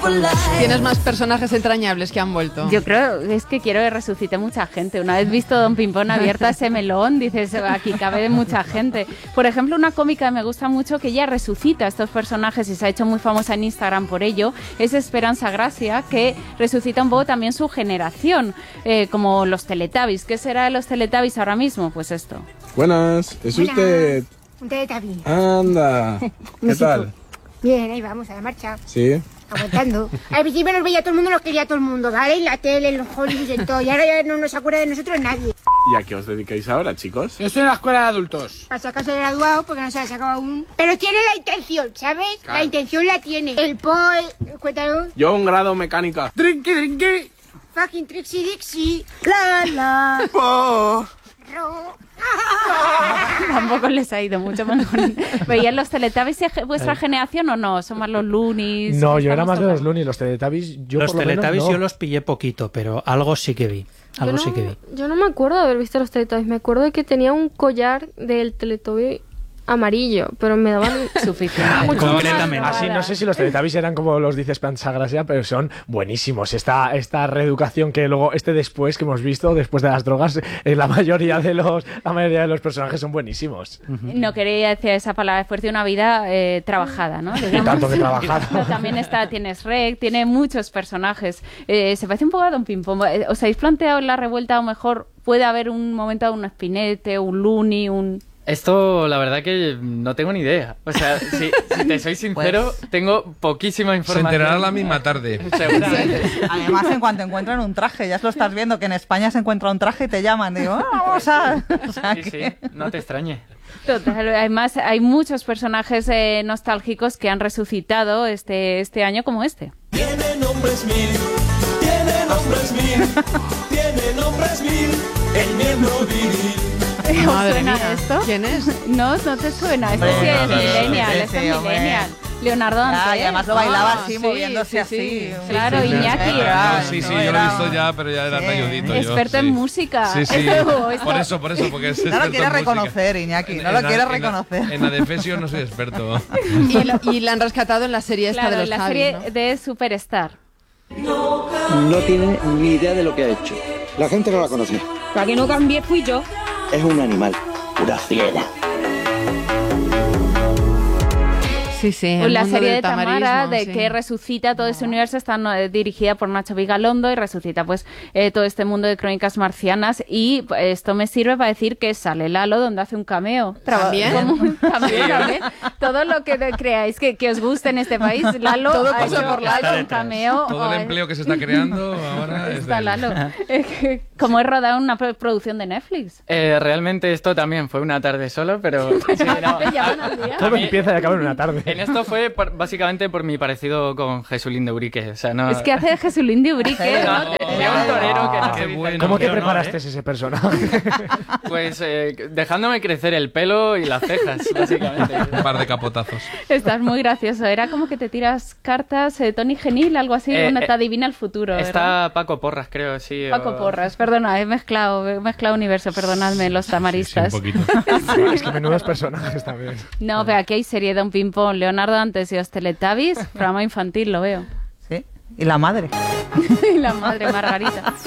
¿Tienes más personajes entrañables que han vuelto? Yo creo, es que quiero que resucite mucha gente. Una vez visto Don Pimpón abierta ese melón, dices, aquí cabe mucha gente. Por ejemplo, una cómica que me gusta mucho, que ella resucita a estos personajes y se ha hecho muy famosa en Instagram por ello, es Esperanza Gracia, que resucita un poco también su generación, como los Teletubbies. ¿Qué será de los Teletubbies ahora mismo? Pues esto. Buenas, ¿es usted? Un Teletubby. Anda, ¿qué tal? Bien, ahí vamos, a la marcha. Sí. Aguantando. Al principio nos veía todo el mundo, nos quería todo el mundo, ¿vale? En la tele, en los Hollywood, en todo. Y ahora ya no nos acuerda de nosotros nadie. ¿Y a qué os dedicáis ahora, chicos? Yo estoy en la escuela de adultos. Para sacarse de graduado, porque no se la ha sacado aún. Pero tiene la intención, ¿sabes? Claro. La intención la tiene. El cuéntanos. Yo un grado mecánica. Drinky, drinky. Fucking Trixie Dixie. La, la. Po. Ro. Tampoco les ha ido mucho mejor. ¿Veían los Teletubbies de vuestra generación o no? ¿Son más los Loonies? No, yo era más de los Loonies. Los Teletubbies, yo Los por lo menos, Teletubbies no. yo los pillé poquito, pero algo sí que vi. Yo no me acuerdo de haber visto los Teletubbies. Me acuerdo de que tenía un collar del Teletubby amarillo, pero me daban suficiente. Completamente. Así no sé si los Teletubbies eran como los dice Esperanza Gracia, pero son buenísimos. Esta reeducación que luego, después que hemos visto, después de las drogas, la mayoría de los personajes son buenísimos. No quería decir esa palabra fuerte, una vida trabajada, ¿no? Y tanto que trabajada. Pero también tienes Rec, tiene muchos personajes. Se parece un poco a Don Pimpón. ¿Os habéis planteado en la revuelta, o mejor puede haber un momento, un Spinete, un Looney, un... Esto, la verdad que no tengo ni idea. O sea, si te soy sincero, tengo poquísima información. Se enterará la misma tarde. Seguramente. Además, en cuanto encuentran un traje, ya lo estás viendo, que en España se encuentra un traje y te llaman. Digo, vamos a... O sea, Sí, no te extrañe. Total, además hay muchos personajes nostálgicos que han resucitado este año como este. Tiene nombres mil, tiene nombres mil, el miembro viril. ¿Os Madre suena mía. esto? ¿Quién es? No te suena. Este Hombre, sí es no, millennial, sí, este sí, es hombre. millennial. Leonardo Ya, Dantes. y además lo bailaba Ah, así, sí, moviéndose sí, así. Claro, Sí, sí, Iñaki. Sí, yo lo he visto ya, pero ya era rayudito. Experto en música. Sí, sí. Esto- Por eso, porque es No experto lo quiere en música. reconocer, Iñaki, no lo quiere reconocer. En la Defesio no soy experto. Y la han rescatado en la serie esta Claro, de los la Javis, serie ¿no? de Superstar. No tiene ni idea de lo que ha hecho. La gente no la conoce. Para que no cambie fui yo. Es un animal, pura fiera. Sí, sí. el La mundo serie del de Tamara, tamarismo, de sí. que resucita todo ese universo, está dirigida por Nacho Vigalondo y resucita pues todo este mundo de crónicas marcianas. Y esto me sirve para decir que sale Lalo, donde hace un cameo. ¿También? También. Todo lo que creáis que os guste en este país, Lalo Todo ha pasa hecho por Lalo. un cameo. Todo el empleo que se está creando ahora es Está de él. Lalo. Como he rodado una producción de Netflix. Realmente esto también fue una tarde solo, pero... sí, no. Te llaman al día. Todo empieza y acaba en una tarde. En esto fue básicamente por mi parecido con Jesulín de Urique. O sea, no... Es que hace de Jesulín de Ubrique, No, ¿no? era un torero que no qué se dice. bueno. ¿Cómo te Yo no, preparaste ese personaje? Pues dejándome crecer el pelo y las cejas, básicamente. Un par de capotazos. Estás muy gracioso. Era como que te tiras cartas, Tony Genil, algo así, donde te adivina el futuro. ¿verdad? Está Paco Porras, creo, sí. Paco Porras, perdona, he mezclado universo, perdonadme, los tamaristas. Sí, un poquito. Es que menudos personajes también. No, pero aquí hay serie de un ping-pong, Leonardo Dantes y los Teletubbies, programa infantil, lo veo. Sí, y la madre. Y la madre Margarita.